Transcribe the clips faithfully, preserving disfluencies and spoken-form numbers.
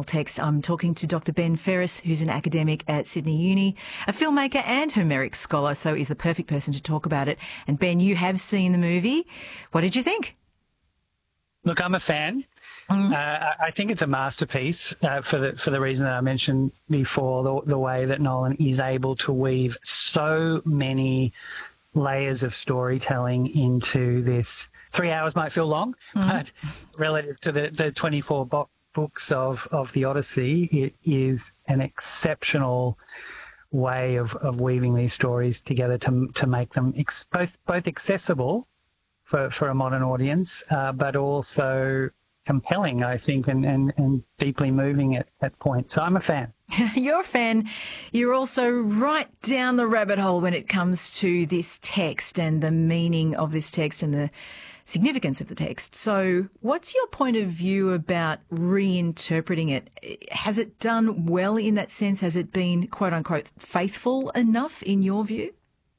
Bible text. I'm talking to Doctor Ben Ferris, who's an academic at Sydney Uni, a filmmaker and Homeric scholar, so is the perfect person to talk about it. And Ben, you have seen the movie. What did you think? Look, I'm a fan. Mm. Uh, I think it's a masterpiece uh, for the for the reason that I mentioned before, the, the way that Nolan is able to weave so many layers of storytelling into this. Three hours might feel long, mm. but relative to the, the twenty-four bo- books of, of the Odyssey, it is an exceptional way of, of weaving these stories together to to make them ex- both both accessible for, for a modern audience, uh, but also compelling, I think, and, and, and deeply moving at, at points. So I'm a fan. You're a fan. You're also right down the rabbit hole when it comes to this text and the meaning of this text and the significance of the text. So what's your point of view about reinterpreting it? Has it done well in that sense? Has it been, quote unquote, faithful enough in your view?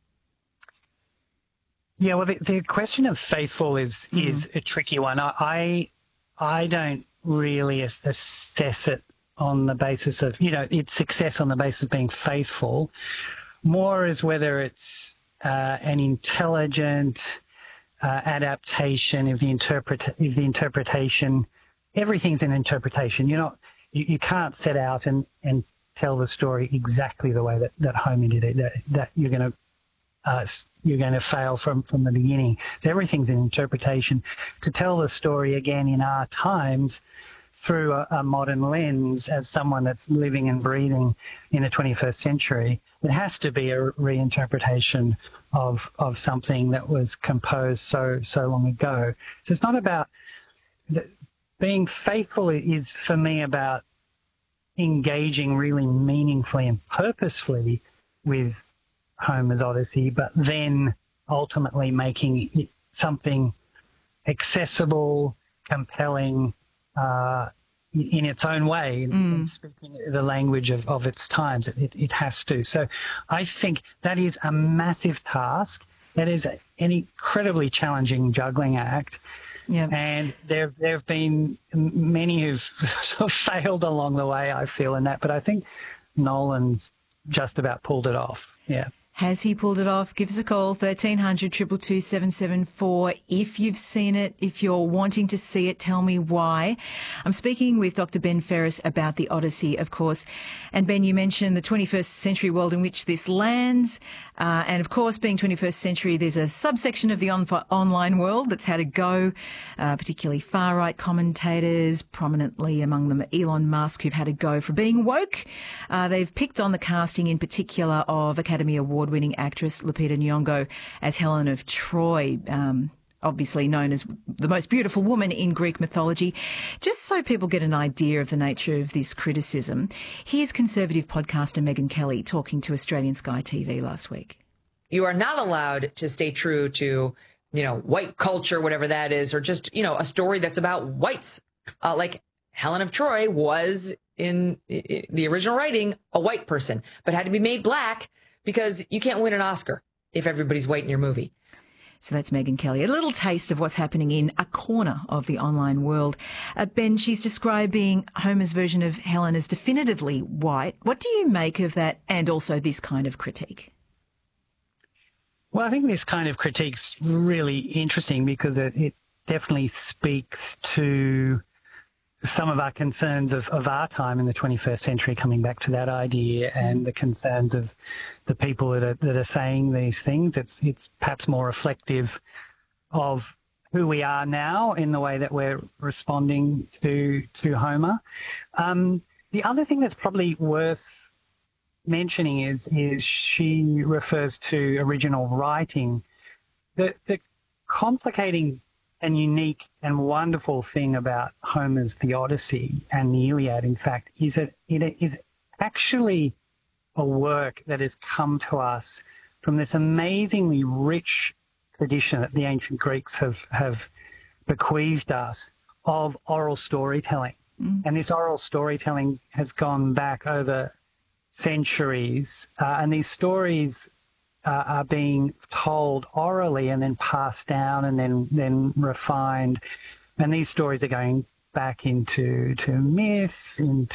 Yeah, well, the, the question of faithful is mm. is a tricky one. I I don't really assess it on the basis of, you know, its success on the basis of being faithful, more as whether it's uh, an intelligent uh, adaptation of the interpret of the interpretation. Everything's an interpretation. You're not, you, you can't set out and, and tell the story exactly the way that, that Homer did it, that, that you're going to Uh, you're going to fail from, from the beginning. So everything's an interpretation. To tell the story again in our times through a, a modern lens as someone that's living and breathing in the twenty-first century, it has to be a reinterpretation of of something that was composed so so long ago. So it's not about the, being faithful. Is for me about engaging really meaningfully and purposefully with Homer's Odyssey, but then ultimately making it something accessible, compelling, uh, in its own way, mm. and speaking the language of, of its times. It, it has to. So I think that is a massive task. That is an incredibly challenging juggling act. Yep. And there there have been many who've sort of failed along the way, I feel, in that. But I think Nolan's just about pulled it off. Yeah. Has he pulled it off? Give us a call, thirteen hundred, two two two, seven seven four. If you've seen it, if you're wanting to see it, tell me why. I'm speaking with Doctor Ben Ferris about the Odyssey, of course. And Ben, you mentioned the twenty-first century world in which this lands. Uh, and of course, being twenty-first century, there's a subsection of the on- online world that's had a go, uh, particularly far-right commentators, prominently among them Elon Musk, who've had a go for being woke. Uh, they've picked on the casting in particular of Academy Award winning actress Lupita Nyong'o as Helen of Troy, um, obviously known as the most beautiful woman in Greek mythology. Just so people get an idea of the nature of this criticism, here's conservative podcaster Megyn Kelly talking to Australian Sky T V last week. You are not allowed to stay true to, you know, white culture, whatever that is, or just, you know, a story that's about whites. Uh, like Helen of Troy was in, in the original writing a white person, but had to be made black because you can't win an Oscar if everybody's white in your movie. So that's Megyn Kelly. A little taste of what's happening in a corner of the online world. Uh, Ben, she's describing Homer's version of Helen as definitively white. What do you make of that and also this kind of critique? Well, I think this kind of critique's really interesting because it, it definitely speaks to some of our concerns of, of our time in the twenty-first century, coming back to that idea, and the concerns of the people that are, that are saying these things. It's it's perhaps more reflective of who we are now in the way that we're responding to to Homer. Um, the other thing that's probably worth mentioning is is she refers to original writing. The the complicating and unique and wonderful thing about Homer's The Odyssey and the Iliad, in fact, is that it is actually a work that has come to us from this amazingly rich tradition that the ancient Greeks have, have bequeathed us of oral storytelling. Mm. And this oral storytelling has gone back over centuries, uh, and these stories Uh, are being told orally and then passed down and then then refined, and these stories are going back into to myth, into